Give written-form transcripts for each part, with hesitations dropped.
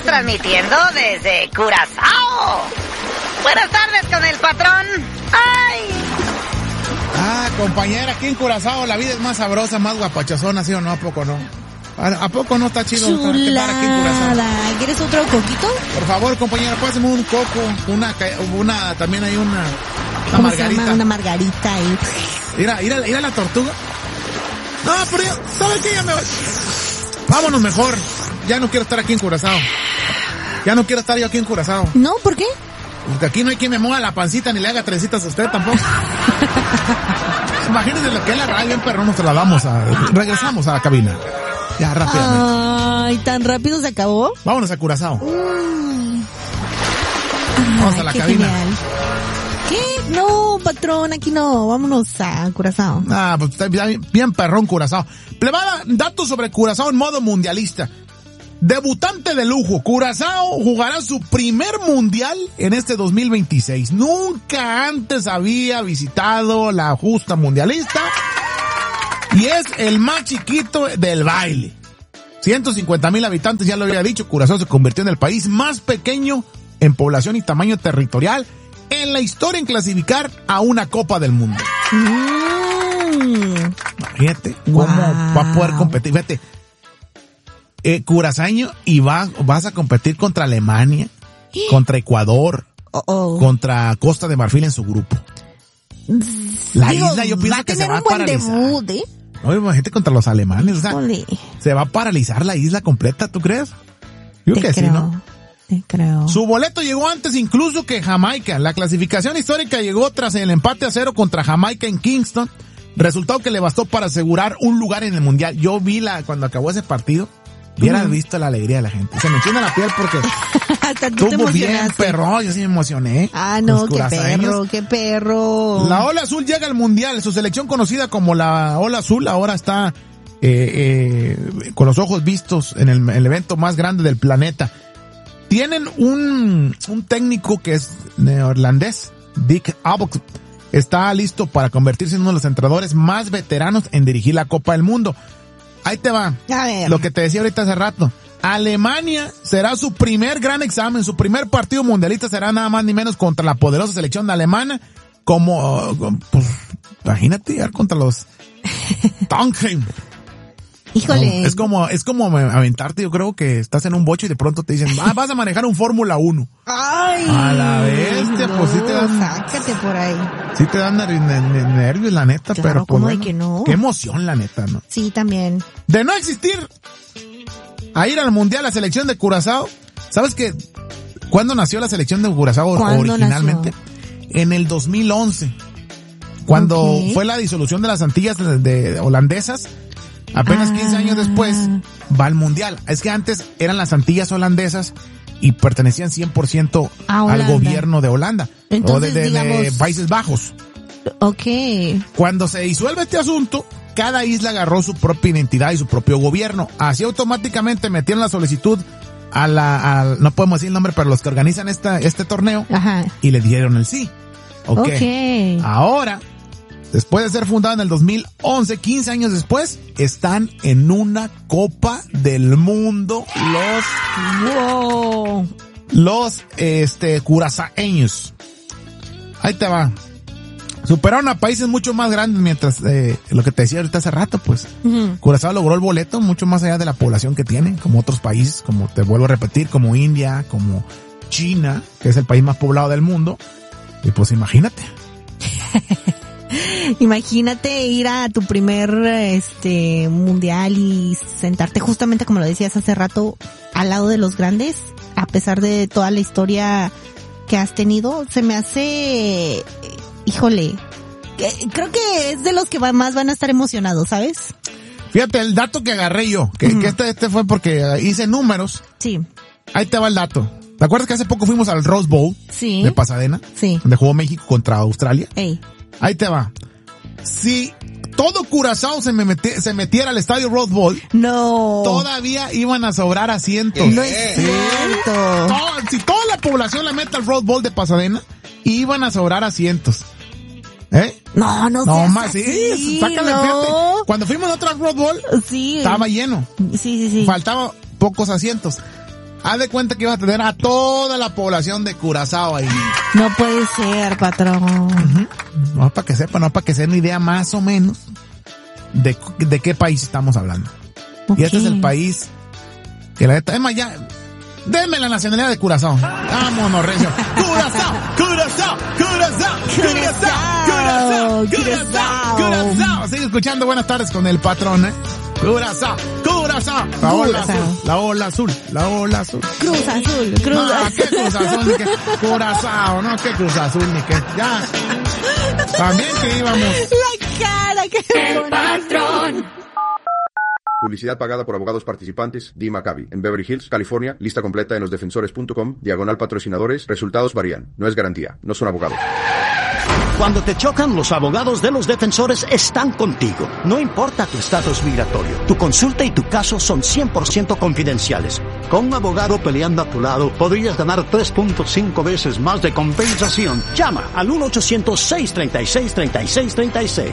transmitiendo desde Curazao. Buenas tardes con el patrón. ¡Ay! Compañera, aquí en Curazao la vida es más sabrosa, más guapachazona, ¿sí o no? ¿A poco no? ¿A poco no está chido estar aquí en Curazao? ¿Quieres otro coquito? Por favor, compañera, pásame un coco, también hay una margarita. Se llama? Una margarita ahí. Mira la tortuga. No, pero ¿sabes qué? Ya me voy. Vámonos mejor. Ya no quiero estar aquí en Curazao. Ya no quiero estar yo aquí en Curazao. No, ¿por qué? Porque aquí no hay quien me mueva la pancita ni le haga trencitas a usted tampoco. Imagínense lo que es la radio, bien perro, nos regresamos a la cabina. Ya, rápidamente. Ay, ¿tan rápido se acabó? Vámonos a Curazao. Vamos a la cabina. Genial. ¿Qué? No, patrón, aquí no. Vámonos a Curazao. Pues está bien perrón Curazao. Plebada, datos sobre Curazao en modo mundialista. Debutante de lujo, Curazao jugará su primer mundial en este 2026. Nunca antes había visitado la justa mundialista y es el más chiquito del baile. 150,000 habitantes, ya lo había dicho. Curazao se convirtió en el país más pequeño en población y tamaño territorial en la historia en clasificar a una Copa del Mundo. Fíjate cómo va a poder competir. Fíjate. Curazaño y vas a competir contra Alemania, contra Ecuador, contra Costa de Marfil en su grupo. Isla yo pienso que se va a paralizar. Debut, No, imagínate contra los alemanes, o sea, se va a paralizar la isla completa, ¿tú crees? Yo que sí, ¿no? Te creo. Su boleto llegó antes incluso que Jamaica. La clasificación histórica llegó tras el empate a 0 contra Jamaica en Kingston, resultado que le bastó para asegurar un lugar en el Mundial. Yo vi cuando acabó ese partido. Hubieras visto la alegría de la gente. Se me enchina la piel porque hasta tú te bien, perro. Yo sí me emocioné. No, qué perro. La Ola Azul llega al Mundial. Su selección conocida como la Ola Azul ahora está con los ojos vistos en el evento más grande del planeta. Tienen un técnico que es neerlandés, Dick Advocaat. Está listo para convertirse en uno de los entrenadores más veteranos en dirigir la Copa del Mundo. Ahí te va. A ver. Lo que te decía ahorita hace rato. Alemania será su primer gran examen, su primer partido mundialista será nada más ni menos contra la poderosa selección alemana, pues, imagínate llegar contra los Tannheim. Híjole. No, es como aventarte, yo creo que estás en un bocho y de pronto te dicen, vas a manejar un Fórmula 1. Ay. A la bestia, pues sí te dan. Sácate por ahí. Sí te dan nervios, la neta, claro, pero pues bueno, que no. Qué emoción, la neta, ¿no? Sí, también. De no existir a ir al Mundial la selección de Curazao. ¿Sabes qué? ¿Cuándo nació la selección de Curazao originalmente? Nació? En el 2011. Cuando fue la disolución de las Antillas de holandesas. Apenas 15 años después va al Mundial. Es que antes eran las Antillas holandesas y pertenecían 100% al gobierno de Holanda. Entonces, o de Países Bajos. Cuando se disuelve este asunto, cada isla agarró su propia identidad y su propio gobierno. Así automáticamente metieron la solicitud no podemos decir el nombre, pero los que organizan este torneo. Ajá. Y le dieron el sí. Ahora, después de ser fundada en el 2011, 15 años después, están en una Copa del Mundo los curazaeños. Ahí te va. Superaron a países mucho más grandes mientras, lo que te decía ahorita hace rato, pues. Curazao logró el boleto mucho más allá de la población que tiene, como otros países, como te vuelvo a repetir, como India, como China, que es el país más poblado del mundo. Y pues imagínate. Imagínate ir a tu primer mundial y sentarte justamente como lo decías hace rato al lado de los grandes, a pesar de toda la historia que has tenido. Se me hace, híjole, creo que es de los que más van a estar emocionados, ¿sabes? Fíjate el dato que agarré yo, que este fue porque hice números. Sí. Ahí te va el dato. ¿Te acuerdas que hace poco fuimos al Rose Bowl? Sí. De Pasadena? Sí. Donde jugó México contra Australia. Ey. Ahí te va. Si todo Curazao se metiera al estadio Rose Bowl, no, todavía iban a sobrar asientos. No es cierto. Si toda la población la mete al Rose Bowl de Pasadena, iban a sobrar asientos. No más, sí, sácale, fíjate. Cuando fuimos a otra Rose Bowl, estaba lleno. Sí. Faltaban pocos asientos. haz de cuenta que ibas a tener a toda la población de Curazao ahí. No puede ser, patrón. No, para que sepan, no, para que se den una idea más o menos de qué país estamos hablando. Okay. Y este es el país que la neta, es más, ya, denme la nacionalidad de Curazao. Vámonos, recio. Curazao, Curazao, Curazao, Curazao, Curazao, Curazao, Curazao. Sigue escuchando Buenas Tardes con el patrón, Curazao, Curazao. La ola azul, la ola azul, la ola azul. Cruz Azul, Cruz No, Azul. qué Cruz Azul, ni qué Curazao, no, qué Cruz Azul, ni qué. Ya. También que íbamos. La cara que El patrón. Publicidad pagada por abogados participantes. Dee Maccabi. En Beverly Hills, California. Lista completa en losdefensores.com. /patrocinadores. Resultados varían. No es garantía. No son abogados. Cuando te chocan, los abogados de Los Defensores están contigo. No importa tu estatus migratorio. Tu consulta y tu caso son 100% confidenciales. Con un abogado peleando a tu lado, podrías ganar 3.5 veces más de compensación. Llama al 1-800-636-3636.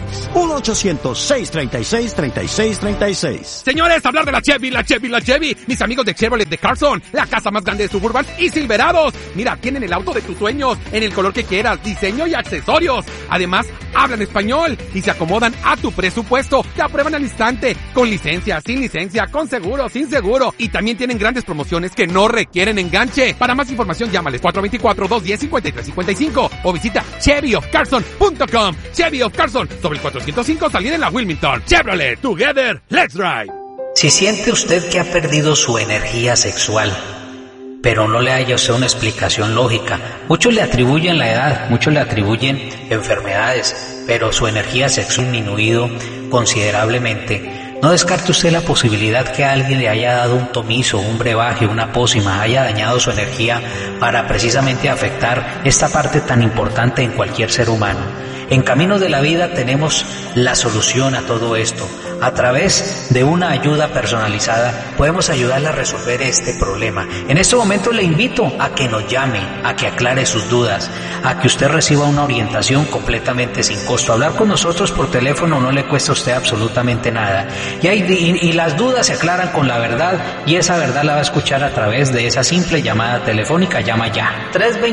1-800-636-3636. Señores, hablar de la Chevy. Mis amigos de Chevrolet de Carson, la casa más grande de Suburban y Silverados. Mira, tienen el auto de tus sueños, en el color que quieras, diseño y accesorios. Además, hablan español y se acomodan a tu presupuesto. Te aprueban al instante, con licencia, sin licencia, con seguro, sin seguro. Y también tienen grandes promociones que no requieren enganche. Para más información, llámales 424-210-5355 o visita ChevyofCarson.com. Chevy of Carson, sobre el 405 salida en la Wilmington. Chevrolet, together, let's ride. Si siente usted que ha perdido su energía sexual, pero no le haya usted una explicación lógica, muchos le atribuyen la edad, muchos le atribuyen enfermedades, pero su energía sexual ha disminuido considerablemente. No descarte usted la posibilidad que alguien le haya dado un tomizo, un brebaje, una pócima, haya dañado su energía para precisamente afectar esta parte tan importante en cualquier ser humano. En Caminos de la Vida tenemos la solución a todo esto. A través de una ayuda personalizada podemos ayudarle a resolver este problema. En este momento le invito a que nos llame, a que aclare sus dudas, a que usted reciba una orientación completamente sin costo. Hablar con nosotros por teléfono no le cuesta a usted absolutamente nada. Y las dudas se aclaran con la verdad, y esa verdad la va a escuchar a través de esa simple llamada telefónica. Llama ya.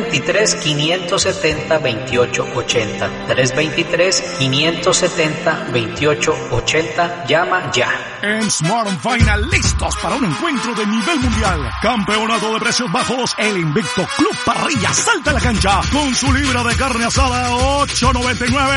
323-570-2880. 323-570-2880. Llama ya. En Smart & Final, listos para un encuentro de nivel mundial. Campeonato de precios bajos. El invicto Club Parrilla salta a la cancha con su libra de carne asada $8.99.